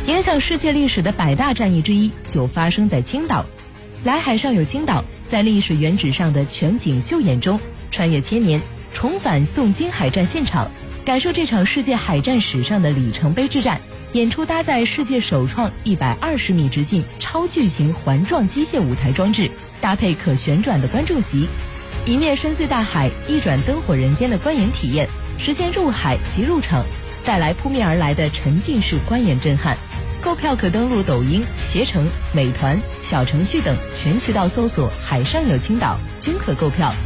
影响世界历史的百大战役之一就发生在青岛。来海上有青岛，在历史原址上的全景秀演中，穿越千年，重返宋金海战现场，感受这场世界海战史上的里程碑之战。演出搭载世界首创120米直径超巨型环状机械舞台装置，搭配可旋转的观众席，一面深邃大海，一转灯火人间的观演体验，实现入海即入场，带来扑面而来的沉浸式观演震撼。购票可登录抖音、携程、美团、小程序等全渠道搜索“海上有青岛”，均可购票。